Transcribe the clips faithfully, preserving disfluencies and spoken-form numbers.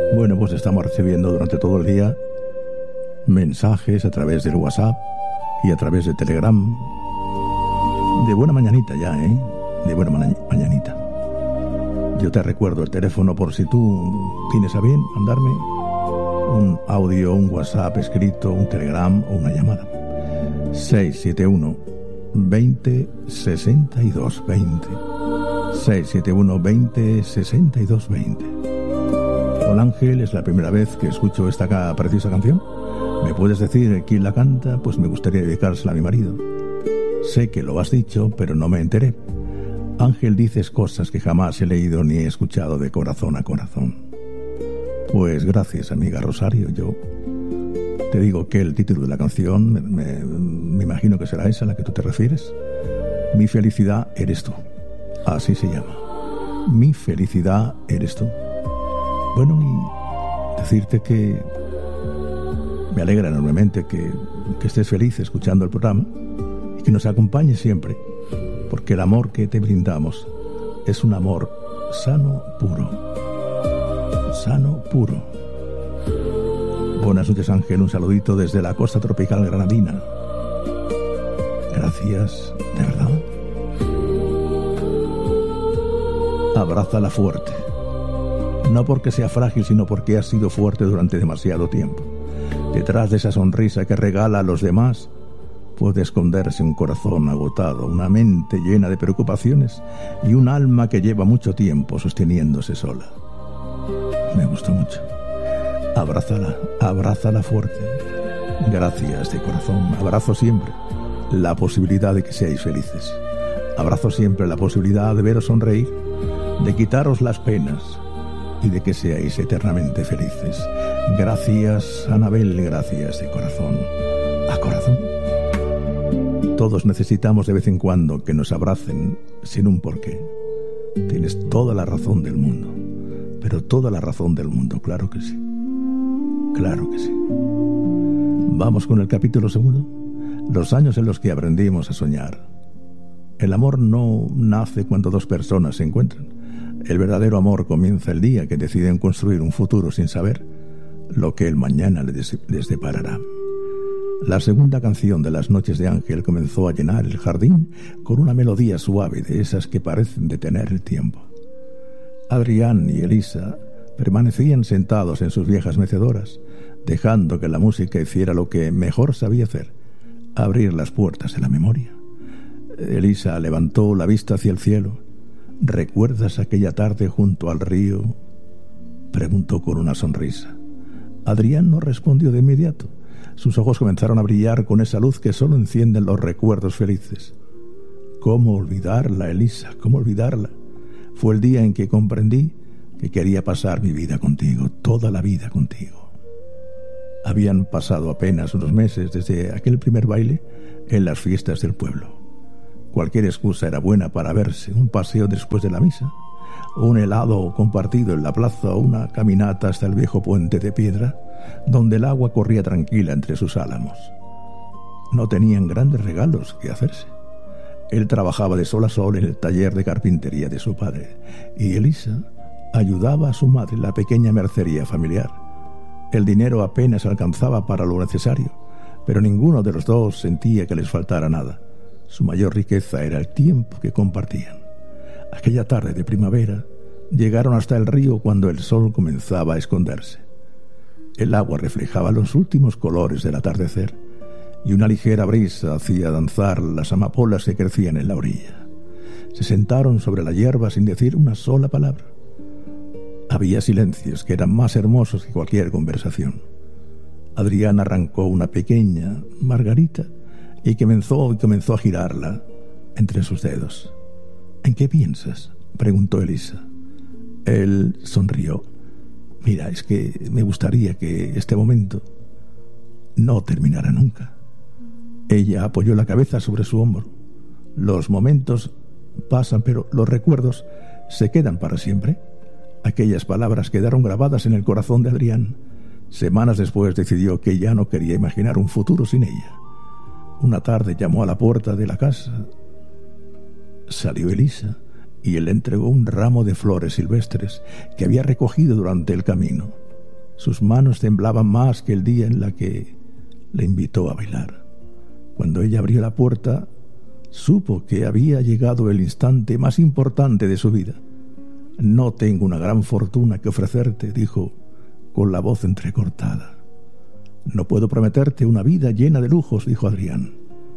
Bueno, pues estamos recibiendo durante todo el día mensajes a través del WhatsApp y a través de Telegram. De buena mañanita ya, ¿eh? De buena ma- mañanita. Yo te recuerdo el teléfono por si tú tienes a bien mandarme un audio, un WhatsApp escrito, un Telegram o una llamada. seis siete uno veinte sesenta y dos veinte. seis siete uno veinte sesenta y dos veinte. Hola Ángel, es la primera vez que escucho esta ca- preciosa canción. ¿Me puedes decir quién la canta? Pues me gustaría dedicársela a mi marido. Sé que lo has dicho, pero no me enteré. Ángel, dices cosas que jamás he leído ni he escuchado de corazón a corazón. Pues gracias, amiga Rosario. Yo te digo que el título de la canción, me, me, me imagino que será esa a la que tú te refieres. Mi felicidad eres tú. Así se llama. Mi felicidad eres tú. Bueno, y decirte que me alegra enormemente que, que estés feliz escuchando el programa y que nos acompañes siempre, porque el amor que te brindamos es un amor sano, puro. Sano, puro. Buenas noches, Ángel. Un saludito desde la costa tropical granadina. Gracias, de verdad. Abrázala fuerte. No porque sea frágil, sino porque has sido fuerte durante demasiado tiempo. Detrás de esa sonrisa que regala a los demás puede esconderse un corazón agotado, una mente llena de preocupaciones y un alma que lleva mucho tiempo sosteniéndose sola. Me gustó mucho. Abrázala, abrázala fuerte. Gracias de corazón. Abrazo siempre la posibilidad de que seáis felices. Abrazo siempre la posibilidad de veros sonreír, de quitaros las penas y de que seáis eternamente felices. Gracias, Anabel, gracias de corazón a corazón. Todos necesitamos de vez en cuando que nos abracen sin un porqué. Tienes toda la razón del mundo, pero toda la razón del mundo, claro que sí. Claro que sí. Vamos con el capítulo segundo. Los años en los que aprendimos a soñar. El amor no nace cuando dos personas se encuentran. El verdadero amor comienza el día que deciden construir un futuro sin saber lo que el mañana les, les deparará. La segunda canción de Las noches de Ángel comenzó a llenar el jardín con una melodía suave de esas que parecen detener el tiempo. Adrián y Elisa permanecían sentados en sus viejas mecedoras, dejando que la música hiciera lo que mejor sabía hacer, abrir las puertas de la memoria. Elisa levantó la vista hacia el cielo. ¿Recuerdas aquella tarde junto al río?, preguntó con una sonrisa. Adrián no respondió de inmediato. Sus ojos comenzaron a brillar con esa luz que solo encienden los recuerdos felices. ¿Cómo olvidarla, Elisa? ¿Cómo olvidarla? Fue el día en que comprendí que quería pasar mi vida contigo, toda la vida contigo. Habían pasado apenas unos meses desde aquel primer baile en las fiestas del pueblo. Cualquier excusa era buena para verse, un paseo después de la misa, un helado compartido en la plaza o una caminata hasta el viejo puente de piedra, donde el agua corría tranquila entre sus álamos. No tenían grandes regalos que hacerse. Él trabajaba de sol a sol en el taller de carpintería de su padre, y Elisa ayudaba a su madre en la pequeña mercería familiar. El dinero apenas alcanzaba para lo necesario, pero ninguno de los dos sentía que les faltara nada. Su mayor riqueza era el tiempo que compartían. Aquella tarde de primavera llegaron hasta el río cuando el sol comenzaba a esconderse. El agua reflejaba los últimos colores del atardecer y una ligera brisa hacía danzar las amapolas que crecían en la orilla. Se sentaron sobre la hierba sin decir una sola palabra. Había silencios que eran más hermosos que cualquier conversación. Adrián arrancó una pequeña margarita y comenzó, y comenzó a girarla entre sus dedos. ¿En qué piensas?, preguntó Elisa. Él sonrió. Mira, es que me gustaría que este momento no terminara nunca. Ella apoyó la cabeza sobre su hombro. Los momentos pasan, pero los recuerdos se quedan para siempre. Aquellas palabras quedaron grabadas en el corazón de Adrián. Semanas después decidió que ya no quería imaginar un futuro sin ella. Una tarde llamó a la puerta de la casa. Salió Elisa y él le entregó un ramo de flores silvestres que había recogido durante el camino. Sus manos temblaban más que el día en la que le invitó a bailar. Cuando ella abrió la puerta, supo que había llegado el instante más importante de su vida. «No tengo una gran fortuna que ofrecerte», dijo con la voz entrecortada. «No puedo prometerte una vida llena de lujos», dijo Adrián.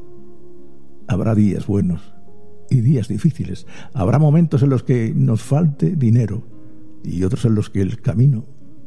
«Habrá días buenos y días difíciles. Habrá momentos en los que nos falte dinero y otros en los que el camino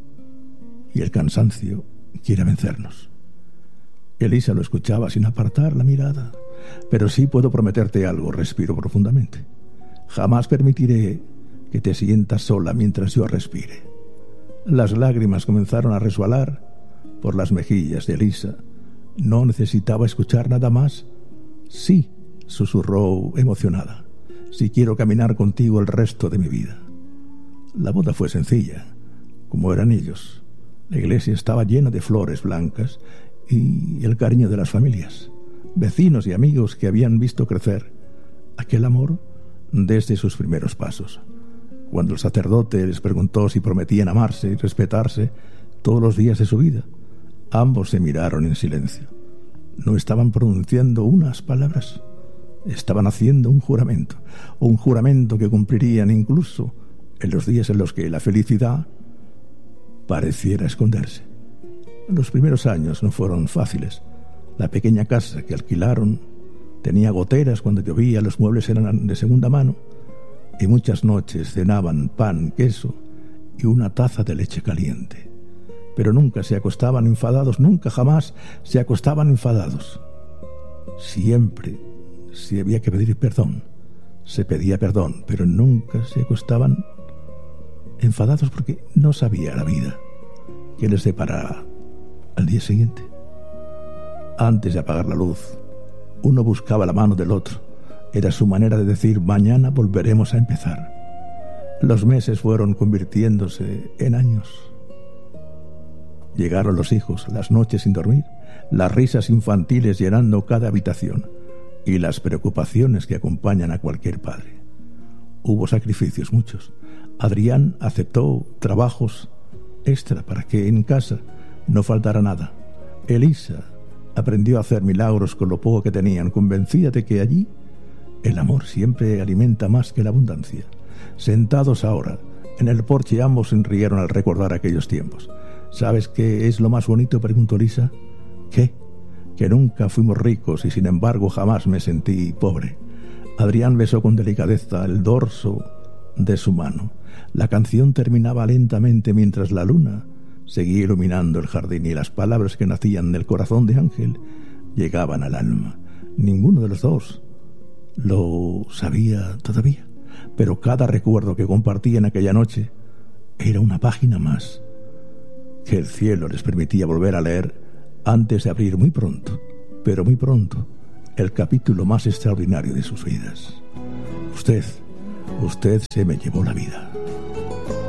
y el cansancio quiera vencernos». Elisa lo escuchaba sin apartar la mirada. «Pero sí puedo prometerte algo», respiró profundamente. «Jamás permitiré que te sientas sola mientras yo respire». Las lágrimas comenzaron a resbalar por las mejillas de Elisa. No necesitaba escuchar nada más. «Sí», susurró emocionada, «si quiero caminar contigo el resto de mi vida». La boda fue sencilla, como eran ellos. La iglesia estaba llena de flores blancas y el cariño de las familias, vecinos y amigos que habían visto crecer aquel amor desde sus primeros pasos. Cuando el sacerdote les preguntó si prometían amarse y respetarse todos los días de su vida, ambos se miraron en silencio. No estaban pronunciando unas palabras, estaban haciendo un juramento, un juramento que cumplirían incluso en los días en los que la felicidad pareciera esconderse. Los primeros años no fueron fáciles. La pequeña casa que alquilaron tenía goteras cuando llovía, los muebles eran de segunda mano y muchas noches cenaban pan, queso y una taza de leche caliente. Pero nunca se acostaban enfadados, nunca jamás se acostaban enfadados. Siempre, si había que pedir perdón, se pedía perdón, pero nunca se acostaban enfadados porque no sabía la vida que les deparara al día siguiente. Antes de apagar la luz, uno buscaba la mano del otro. Era su manera de decir: mañana volveremos a empezar. Los meses fueron convirtiéndose en años. Llegaron los hijos, las noches sin dormir, las risas infantiles llenando cada habitación y las preocupaciones que acompañan a cualquier padre. Hubo sacrificios, muchos. Adrián aceptó trabajos extra para que en casa no faltara nada. Elisa aprendió a hacer milagros con lo poco que tenían, convencida de que allí el amor siempre alimenta más que la abundancia. Sentados ahora en el porche, ambos se rieron al recordar aquellos tiempos. «¿Sabes qué es lo más bonito?», preguntó Elisa. «¿Qué?». «Que nunca fuimos ricos y sin embargo jamás me sentí pobre». Adrián besó con delicadeza el dorso de su mano. La canción terminaba lentamente mientras la luna seguía iluminando el jardín y las palabras que nacían del corazón de Ángel llegaban al alma. Ninguno de los dos lo sabía todavía, pero cada recuerdo que compartían aquella noche era una página más que el cielo les permitía volver a leer antes de abrir muy pronto, pero muy pronto, el capítulo más extraordinario de sus vidas. Usted, usted se me llevó la vida.